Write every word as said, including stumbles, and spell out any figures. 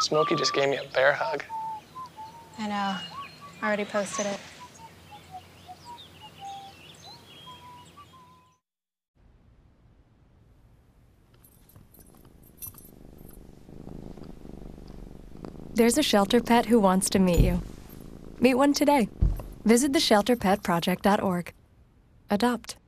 Smokey just gave me a bear hug. I know. I already posted it. There's a shelter pet who wants to meet you. Meet one today. Visit the shelter pet project dot org. Adopt.